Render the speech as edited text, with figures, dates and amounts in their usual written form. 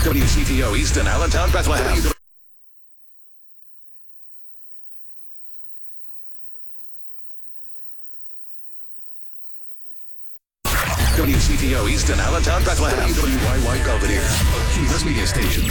WCTO Easton, Allentown, Bethlehem. WCTO Easton, Allentown, Bethlehem. WYY Belvedere, a Cumulus media station.